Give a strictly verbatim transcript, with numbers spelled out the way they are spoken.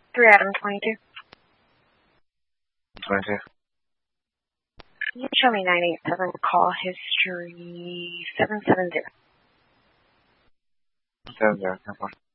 three Adam twenty-two. twenty-two. Can you show me nine eight seven call history seven seven zero? seven zero, ten four.